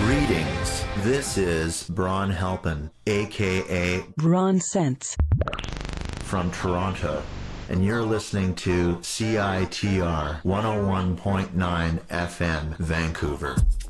Greetings. This is Braun Halpin, aka Braun Sense, from Toronto, and you're listening to CITR 101.9 FM Vancouver.